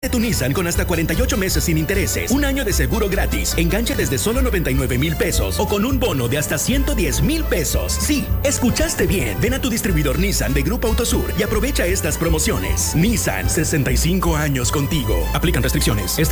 de tu Nissan con hasta 48 meses sin intereses, un año de seguro gratis, enganche desde solo 99,000 pesos o con un bono de hasta 110,000 pesos. Sí, escuchaste bien. Ven a tu distribuidor Nissan de Grupo Autosur y aprovecha estas promociones. Nissan, 65 años contigo. Aplican restricciones.